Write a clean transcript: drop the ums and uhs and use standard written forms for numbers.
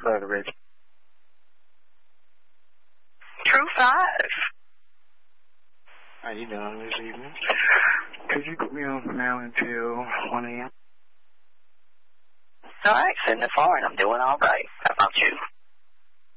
5, Rich. True 5. How you doing this evening? Could you put me on from now until 1 a.m.? All right, sitting at 4 and I'm doing all right. How about you?